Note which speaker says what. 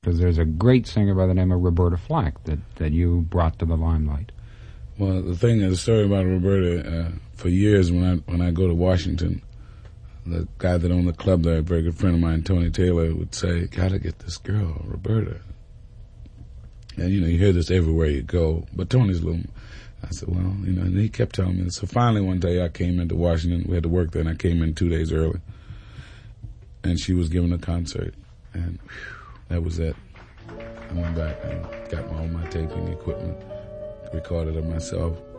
Speaker 1: because there's a great singer by the name of Roberta Flack that you brought to the limelight.
Speaker 2: Well, the story about Roberta, for years when I go to Washington, the guy that owned the club there, a very good friend of mine, Tony Taylor, would say, "Gotta get this girl, Roberta." And, you hear this everywhere you go. But Tony's a little... I said, well, and he kept telling me. So finally one day I came into Washington. We had to work there, and I came in 2 days early. And she was giving a concert. And that was it. I went back and got all my taping equipment, recorded it myself.